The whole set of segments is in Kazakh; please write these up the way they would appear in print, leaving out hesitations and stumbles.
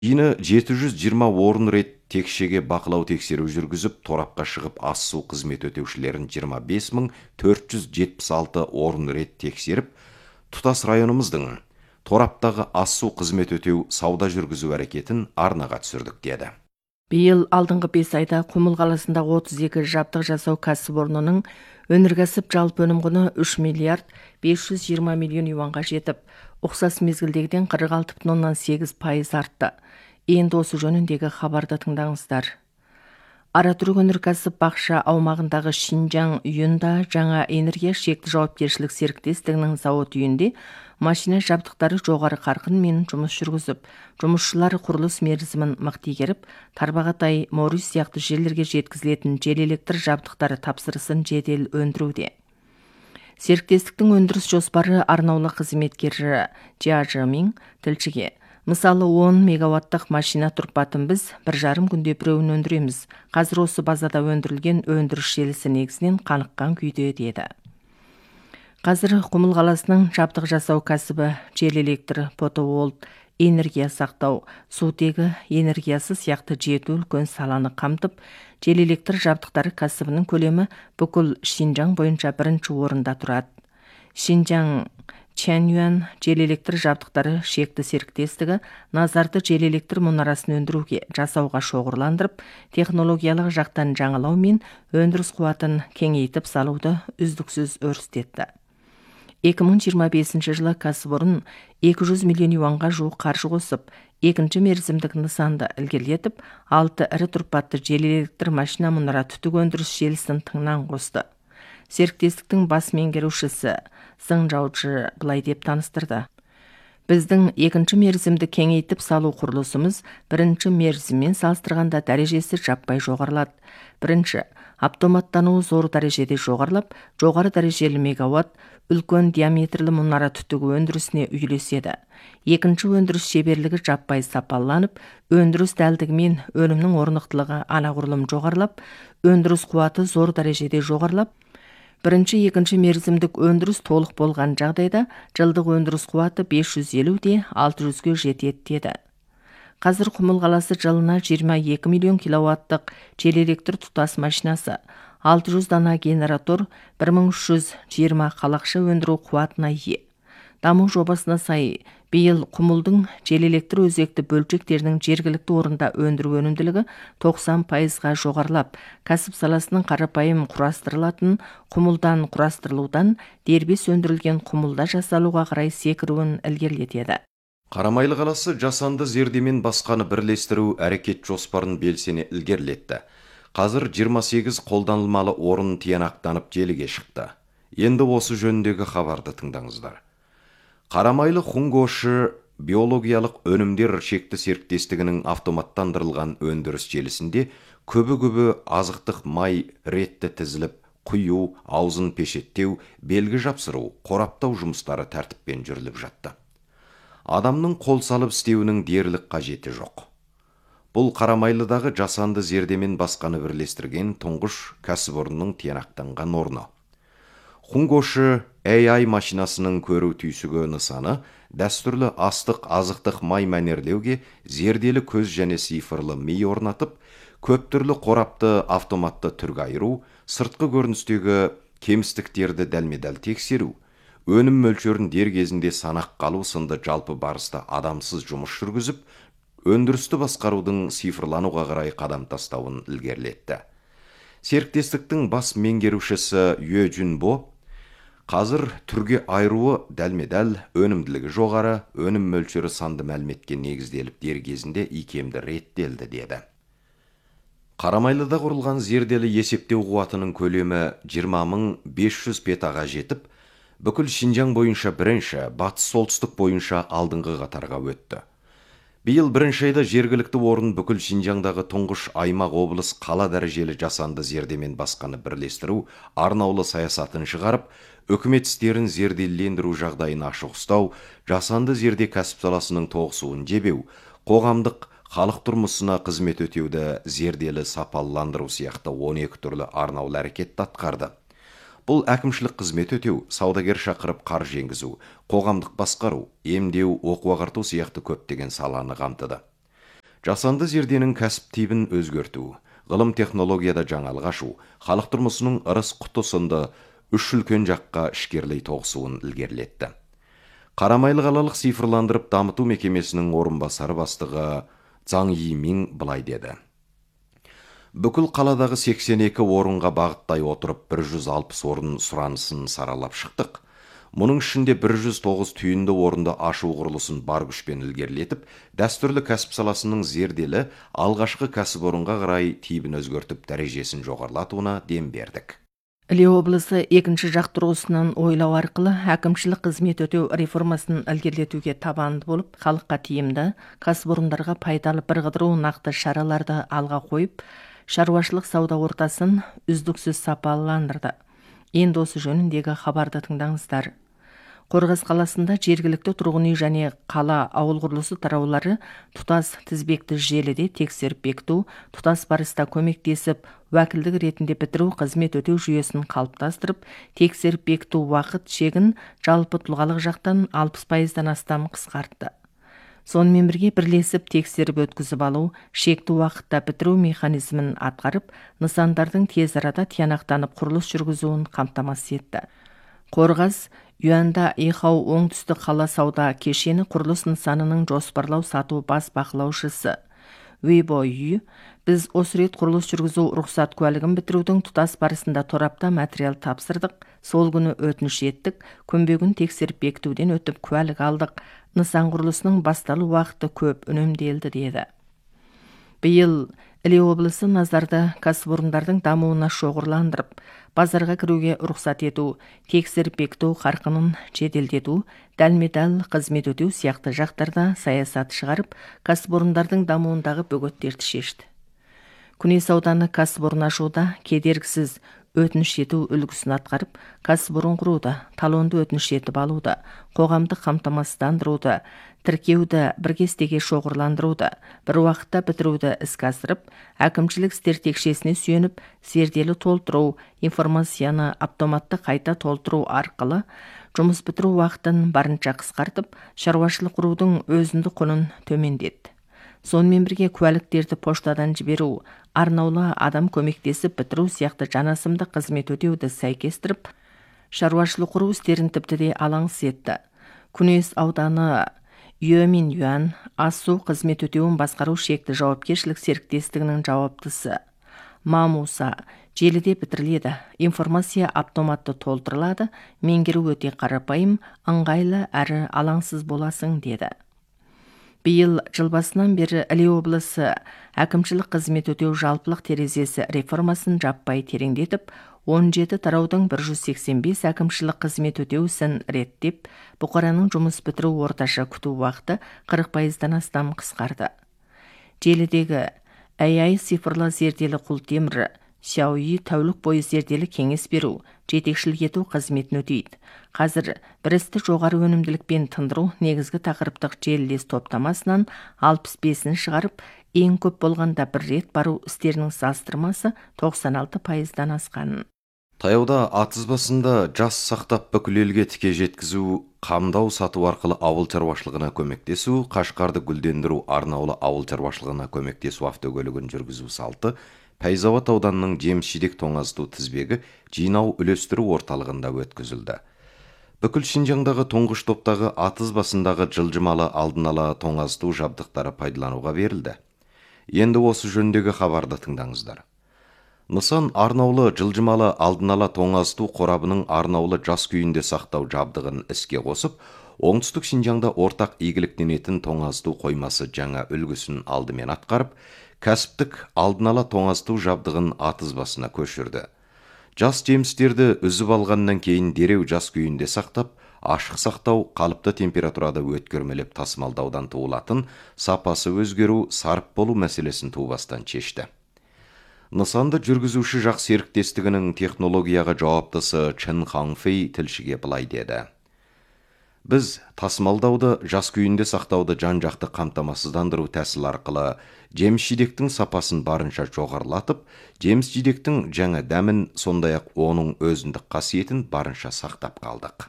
Жиыны 720 орын рет текшеге бақылау тексеру жүргізіп, торапқа шығып ас су қызмет өтеушілерін 25.476 орын рет тексеріп, тұтас районымыздың тораптағы ас су қызмет өтеу сауда жүргізу әрекетін арнаға түсірдік деді. Биыл алдыңғы 5 айда Құмыл қаласында 32 жабдық жасау кәсіпорнының өнеркәсіп жалпы өнім құны 3 миллиард 520 миллион юанға жетіп, ұқсас мезгілдегіден 46,8% артты. Енді осы жөніндегі хабарды тыңдаңыздар. Аратүрік өнеркәсіп бақша аумағындағы Шинжаң үйінде жаңа энергия шекті жауапкершілік серіктестігінің зауыт үйінде машина жабдықтары жоғары қарқынмен жұмыс жүргізіп, жұмысшылар құрылыс мерзімін мықты игеріп, Тарбағатай, Морис сияқты жерлерге жеткізілетін жел электр жабдықтары тапсырысын жедел өндіруде. Серіктестіктің өндіріс жоспары арнаулы қызметкері Жа Жымин тілшіге: мысалы 10 мегаваттық машина тұрпатын біз 1,5 күнде біреуін өндіреміз. Қазір осы базада өндірілген өндіріс желісі негізінен қаныққан күйде деді. Қазір Құмыл қаласының жабдық жасау кәсібі жел электр, фотоволт, энергия сақтау, сутегі энергиясы сияқты жеті үлкен саланы қамтып, жел электр жабдықтары кәсібінің көлемі бүкіл Шинжаң бойынша бірінші орында тұрады. Шинжаң Чаньюан жел электр жабдықтары шекті серіктестігі Назарды жел электр мұнарасын өндіруге, жасауға шоғырландырып, технологиялық жақтан жаңалау мен өндіріс қуатын кеңейтіп салуды үздіксіз өрістетті. 2025 жылы кәсіпорын 200 миллион юанға жуық қаржы қосып, екінші мерзімдік нысанды ілгерілетіп, 6 ірі тұрпатты жел электр машина мұнара түтік өндіріс желісін тыңнан қосты. Серіктестіктің бас меңгерушісі Сың Жаучы былай деп таныстырды: біздің екінші мерзімді кеңейтіп салу құрылысымыз бірінші мерзіммен салыстырғанда дәрежесі жаппай жоғарылады. Бірінші, автоматтануы зор дәрежеде жоғарылап, жоғары дәрежелі мегаватт үлкен диаметрлі мұнара түтігі өндірісіне үйлеседі. Екінші, өндіріс шеберлігі жаппай сапаланып, өндіріс дәлдігі мен өнімнің орнықтылығы анағұрлым жоғарылап, өндіріс қуаты зор дәрежеде жоғарылап, бірінші, екінші мерзімдік өндіріс толық болған жағдайда жылдық өндіріс қуаты 550-де 600-ге жетеді деді. Қазір Құмыл қаласы жылына 22 миллион киловаттық жел электр тұтас машинасы, 600 дана генератор, 1320 қалақша өндіру қуатына ие. Даму жобасына сай, биыл Құмылдың жел электр өзекті бөлшектерінің жергілікті орында өндіру өнімділігі 90%-ға жоғарылап, кәсіп саласының қарапайым құрастырылатын Құмылдан құрастырылудан дербес өндірілген Құмылда жасалуға қарай секіруін ілгерілетеді. Қарамайлы қаласы жасанды зердемен басқаны бірлестіру әрекет жоспарын белсене ілгерілетті. Қазір 28 қолданылмалы орын тиянақтанып желіге шықты. Енді осы жөніндегі хабарды тыңдаңыздар. Қарамайлы Хунгошы биологиялық өнімдер шекті серіктестігінің автоматтандырылған өндіріс желісінде көбі азықтық май ретті тізіліп, құю, аузын пешеттеу, белгі жапсыру, қораптау жұмыстары тәртіппен жүріліп жатты. Адамның қол салып істеуінің дерлік қажеті жоқ. Бұл Қарамайлыдағы жасанды зердемен басқаны бірлестірген тұңғыш кәсіпорынның тиянақтанған орны. Хунгошы AI машинасының көру түйсігі нысаны дәстүрлі азықтық май мәнерлеуге зерделі көз және цифрлы ми орнатып, көп түрлі қорапты автоматты түрге айыру, сыртқы көріністегі кемістіктерді дәлме-дәл тексеру, өнім мөлшерін дер кезінде санақ қалу сынды жалпы барыста адамсыз жұмыс жүргізіп, өндірісті басқарудың цифрлануға қарай қадам тастауын ілгерілетті. Серіктестіктің бас меңгерушісі Юэ Жүнбо қазір түрге айыруы дәлме-дәл, өнімділігі жоғары, өнім мөлшері санды мәліметке негізделіп дер кезінде икемді реттелді деді. Қарамайлыда құрылған зерделі есептеу қуатының көлемі 20.500 петаға жетіп, бүкіл Шинжаң бойынша бірінші, батыс солтүстік бойынша алдыңғы қатарға өтті. Биыл бірінші айда жергілікті орын бүкіл Шинжаңдағы тұңғыш аймақ облыс қала дәрежелі жасанды зердемен басқаны бірлестіру арнаулы саясатын шығарып, үкімет істерін зерделендіру жағдайын ашық ұстау, жасанды зерде кәсіп саласының тоғысуын жебеу, қоғамдық халық тұрмысына қызмет өтеуді зерделі сапаландыру сияқты 12 түрлі арнаулы әрекетті атқарды. Бұл әкімшілік қызмет өтеу, саудагер шақырып қаржы енгізу, қоғамдық басқару, емдеу, оқу ағарту сияқты көптеген саланы қамтыды. Жасанды зерденің кәсіп типін өзгерту, ғылым технологияда жаңалық ашу, халық тұрмысының ырыс құты сынды үш үлкен жаққа ішкерлей тоғысуын ілгерілетті. Қарамайлы қалалық цифрландырып дамыту мекемесінің орынбасары бастығы Цаң Йимин былай деді: бүкіл қаладағы 82 орынға бағыттай отырып 160 орын сұранысын саралап шықтық. Мұның ішінде 109 түйінді орынды ашу құрылысын бар күшпен ілгерілетіп, дәстүрлі кәсіп саласының зерделі алғашқы кәсіпорынға қарай типін өзгертіп, дәрежесін жоғарылатуына дем бердік. Іле облысы екінші жақ тұрғысынан ойлау арқылы әкімшілік қызмет өтеу реформасын ілгерілетуге табанды болып, халыққа тиімді, кәсіпорындарға пайдалы бірқыдыру нақты шараларды алға қойып, шаруашылық сауда ортасын үздіксіз сапаландырды. Енді осы жөніндегі хабарды тыңдаңыздар. Қорғас қаласында жергілікті тұрғын үй және қала ауыл құрылысы тараулары тұтас тізбекті желіде тексеріп бекіту, тұтас барыста көмектесіп, уәкілдік ретінде бітіру қызмет өтеу жүйесін қалыптастырып, тексеріп бекіту уақыт шегін жалпы тұлғалық жақтан 60%-дан астам қысқартты. Сонымен бірге бірлесіп тексеріп өткізіп алу, шекті уақытта бітіру механизмін атқарып, нысандардың тез арада тиянақтанып құрылыс жүргізуін қамтамасыз етті. Қорғас Юанда Ихау оңтүстік қала сауда кешені құрылыс нысанының жоспарлау сату бас бақылаушысы Уйбо Үй, біз осы рет құрылыс жүргізу рұқсат куәлігін бітірудің тұтас барысында торапта материал тапсырдық, сол күні өтініш еттік, көмбегін тексеріп бекітуден өтіп куәлік алдық, нысан құрылысының басталу уақыты көп үнемделді деді. Биыл Іле облысы назарды кәсіпорындардың дамуына шоғырландырып, базарға кіруге рұқсат ету, тексеріп бекіту қарқынын жеделдету, дәлме-дәл қызмет өтеу сияқты жақтарда саясат шығарып, кәсіпорындардың дамуындағы бөгеттерді шешті. Күнес ауданы кәсіпорын ашуда кедергісіз өтініш ету үлгісін атқарып, кәсіпорын құруды, талонды өтініш етіп алуды, қоғамдық қамтамасыздандыруды, тіркеуді бір кестеге шоғырландыруды, бір уақытта бітіруді іске асырып, әкімшілік істер текшесіне сүйеніп, зерделі толтыру, информацияны автоматты қайта толтыру арқылы жұмыс бітіру уақытын барынша қысқартып, шаруашылық құрудың өзіндік құнын төмендетті. Сонымен бірге куәліктерді поштадан жіберу, арнаулы адам көмектесіп бітіру сияқты жанасымды қызмет өтеуді сәйкестіріп, шаруашылық құру істерін тіпті де алаңсыз етті. Күнес ауданы Юэмин Юан ас-су қызмет өтеуін басқару шекті жауапкершілік серіктестігінің жауаптысы Мамуса желіде бітіріледі, информация автоматты толтырылады, меңгеру өте қарапайым, ыңғайлы әрі алаңсыз боласың деді. Биыл жыл басынан бері Іле облысы әкімшілік қызмет өтеу жалпылық терезесі реформасын жаппай тереңдетіп, 17 тараудың 185 әкімшілік қызмет өтеу ісін реттеп, бұқараның жұмыс бітіру орташа күту уақыты 40%-дан астам қысқарды. Желідегі AI цифрлы зерделі құлтемірі Сяуи тәулік бойы зерделі кеңес беру, жетекшілік ету қызметін өтейді. Қазір бірісті жоғары өнімділікпен тындыру негізгі тақырыптық желілес топтамасынан 65-ін шығарып, ең көп болғанда бір рет бару істерінің салыстырмасы 96%-дан асқанын. Таяуда Атызбасында жас сақтап бүкіл елге тіке жеткізу, қамдау сату арқылы ауыл шаруашылығына көмектесу, Қашқарды гүлдендіру арнаулы ауыл шаруашылығына көмектесу автокөлігін жүргізу салты Пәйзауат ауданының жеміс-жидек тоңазыту тізбегі жинау үлестіру орталығында өткізілді. Бүкіл Шинжаңдағы тұңғыш топтағы Атызбасындағы жылжымалы алдын ала тоңазыту жабдықтары пайдалануға берілді. Енді осы жөніндегі хабарды тыңдаңыздар. Нысан арнаулы жылжымалы алдын ала тоңазыту қорабының арнаулы жас күйінде сақтау жабдығын іске қосып, оңтүстік Шинжаңда ортақ игіліктенетін тоңазыту қоймасы жаңа үлгісін алдымен атқарып, кәсіптік алдын ала тоңазыту жабдығын Атызбасына көшірді. Жас жемістерді үзіп алғаннан кейін дереу жас күйінде сақтап, ашық сақтау, қалыпты температурада өткермелеп тасымалдаудан туылатын сапасы өзгеру, сарып болу мәселесін туыбастан шешті. Нысанды жүргізуші жақ серіктестігінің технологияға жауаптысы Чын Хаңфей тілшіге былай деді: біз тасымалдауды, жас күйінде сақтауды жан-жақты қамтамасыздандыру тәсіл арқылы жеміс-жидектің сапасын барынша жоғарылатып, жеміс-жидектің жаңа дәмін, сондай-ақ оның өзіндік қасиетін барынша сақтап қалдық.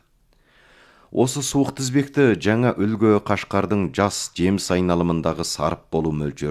Осы суық тізбекті жаңа үлгі Қашқардың жас жеміс айналымындағы сарып болу мөлшері